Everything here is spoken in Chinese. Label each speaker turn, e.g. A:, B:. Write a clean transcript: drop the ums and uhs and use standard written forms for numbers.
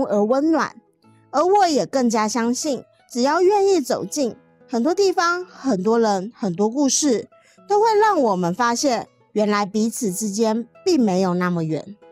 A: 而温暖。而我也更加相信，只要愿意走近，很多地方、很多人、很多故事，都会让我们发现，原来彼此之间并没有那么远。